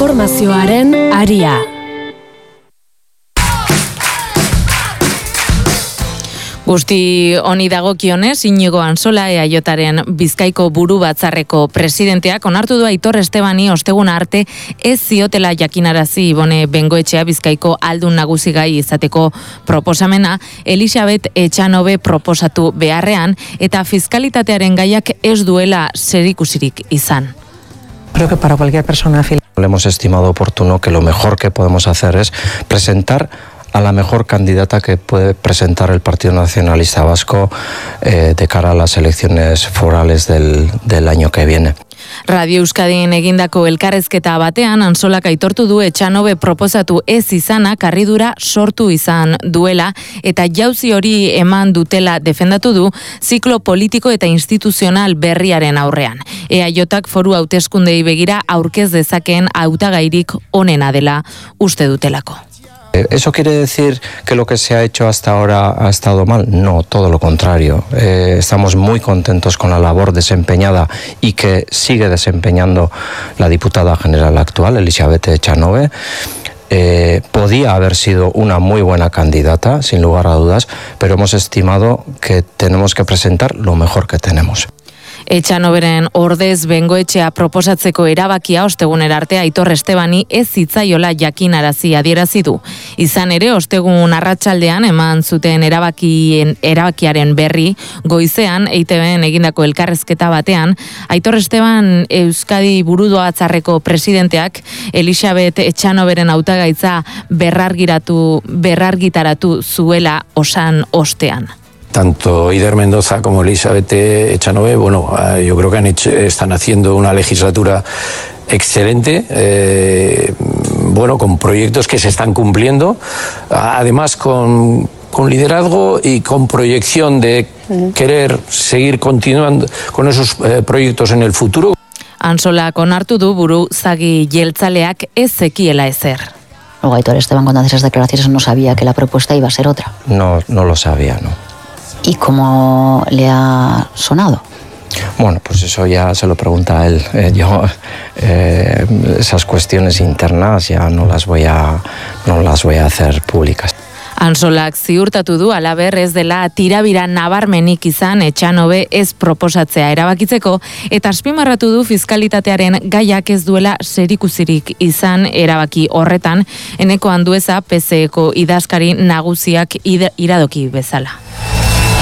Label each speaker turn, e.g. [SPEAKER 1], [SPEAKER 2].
[SPEAKER 1] Informazioaren aria. Guzti honi dagokionez, Iñigo Antsola EAJaren Bizkaiko buru batzarreko presidenteak onartu du Aitor Estebani osteguna arte ez ziotela jakinarazi Ibone Bengoetxea Bizkaiko aldun nagusigai izateko proposamena Elisabet Etxanobe proposatu beharrean eta fiskalitatearen gaiak ez duela zerikusirik izan.
[SPEAKER 2] Creo que para cualquier persona
[SPEAKER 3] le hemos estimado oportuno que lo mejor que podemos hacer es presentar a la mejor candidata que puede presentar el Partido Nacionalista Vasco de cara a las elecciones forales del año que viene.
[SPEAKER 1] Radio Euskadin egindako elkarrezketa batean Antsolak aitortu du Etxanobe proposatu ez izana karridura sortu izan duela eta jauzi hori eman dutela defendatu du ziklo politiko eta instituzional berriaren aurrean. EAJak foru hauteskundei begira aurkez dezakeen hautagairik onena dela uste dutelako.
[SPEAKER 3] ¿Eso quiere decir que lo que se ha hecho hasta ahora ha estado mal? No, todo lo contrario. Estamos muy contentos con la labor desempeñada y que sigue desempeñando la diputada general actual, Elisabet Etxanobe. Podía haber sido una muy buena candidata, sin lugar a dudas, pero hemos estimado que tenemos que presentar lo mejor que tenemos.
[SPEAKER 1] Etxanoberen ordez Bengoetxea proposatzeko erabakia ostegunera arte Aitor Estebani ez zitzaiola jakinarazi adierazi du. Izan ere ostegun arratsaldean eman zuten erabakiaren berri goizean EITBen egindako elkarrezketa batean Aitor Esteban Euskadi burubatzarreko presidenteak Elisabet Etxanoberen hautagaitza berrargitaratu zuela osan ostean.
[SPEAKER 4] Tanto Eider Mendoza como Elisabet Etxanobe, yo creo que están haciendo una legislatura excelente, con proyectos que se están cumpliendo, además con liderazgo y con proyección de querer seguir continuando con esos proyectos en el futuro.
[SPEAKER 1] Antsolak onartu du buruzagi jeltzaleak ez zekiela ezer.
[SPEAKER 5] Luego Aitor Esteban cuando hace esas declaraciones no sabía que la propuesta iba a ser otra.
[SPEAKER 3] No lo sabía, ¿no?
[SPEAKER 5] ¿Y cómo le ha sonado?
[SPEAKER 3] Bueno, pues eso ya se lo pregunta a él. Yo esas cuestiones internas ya no las voy a hacer públicas.
[SPEAKER 1] Antsolak ziurtatu du halaber ez dela tirabira nabarmenik izan Etxanobe ez proposatzea erabakitzeko eta azpimarratu du fiskalitatearen gaiak ez duela zerikusirik izan erabaki horretan Eneko Andueza PSeko idazkari nagusiak iradoki bezala.